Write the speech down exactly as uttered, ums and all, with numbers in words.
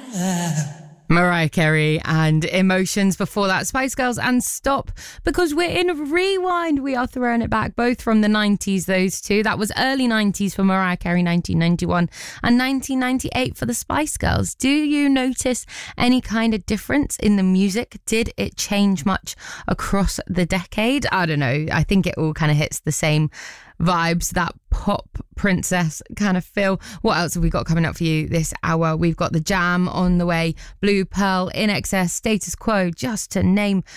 Mariah Carey and Emotions. Before that, Spice Girls and Stop, because we're in Rewind. We are throwing it back, both from the nineties, those two. That was early nineties for Mariah Carey, nineteen ninety-one, and nineteen ninety-eight for the Spice Girls. Do you notice any kind of difference in the music? Did it change much across the decade? I don't know. I think it all kind of hits the same vibes, that pop princess kind of feel. What else have we got coming up for you this hour? We've got The Jam on the way, Blue Pearl, In Excess, Status Quo, just to name